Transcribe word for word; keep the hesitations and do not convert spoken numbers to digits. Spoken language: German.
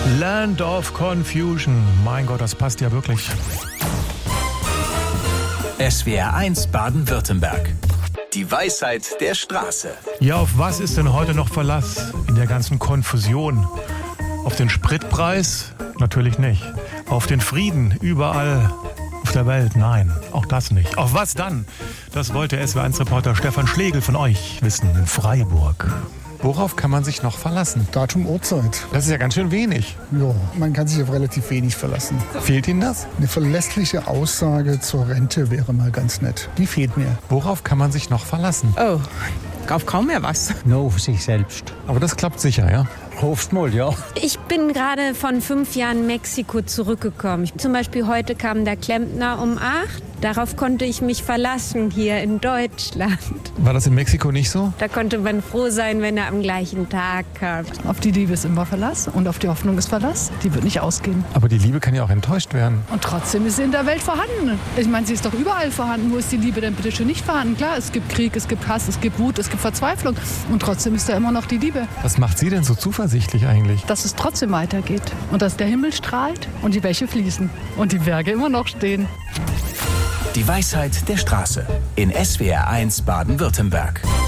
Land of Confusion. Mein Gott, das passt ja wirklich. S W R eins Baden-Württemberg. Die Weisheit der Straße. Ja, auf was ist denn heute noch Verlass in der ganzen Konfusion? Auf den Spritpreis? Natürlich nicht. Auf den Frieden überall auf der Welt? Nein, auch das nicht. Auf was dann? Das wollte S W R eins Reporter Stefan Schlegel von euch wissen in Freiburg. Worauf kann man sich noch verlassen? Datum, Uhrzeit. Das ist ja ganz schön wenig. Ja, man kann sich auf relativ wenig verlassen. Fehlt Ihnen das? Eine verlässliche Aussage zur Rente wäre mal ganz nett. Die fehlt mir. Worauf kann man sich noch verlassen? Oh, auf kaum mehr was. Nur auf sich selbst. Aber das klappt sicher, ja? Hoffst mal, ja. Ich bin gerade von fünf Jahren Mexiko zurückgekommen. Ich, zum Beispiel heute kam der Klempner um acht. Darauf konnte ich mich verlassen hier in Deutschland. War das in Mexiko nicht so? Da konnte man froh sein, wenn er am gleichen Tag kam. Auf die Liebe ist immer Verlass und auf die Hoffnung ist Verlass. Die wird nicht ausgehen. Aber die Liebe kann ja auch enttäuscht werden. Und trotzdem ist sie in der Welt vorhanden. Ich meine, sie ist doch überall vorhanden. Wo ist die Liebe denn bitte schön nicht vorhanden? Klar, es gibt Krieg, es gibt Hass, es gibt Wut, es gibt Verzweiflung. Und trotzdem ist da immer noch die Liebe. Was macht Sie denn so zuversichtlich eigentlich? Dass es trotzdem weitergeht. Und dass der Himmel strahlt und die Bäche fließen. Und die Berge immer noch stehen. Die Weisheit der Straße in S W R eins Baden-Württemberg.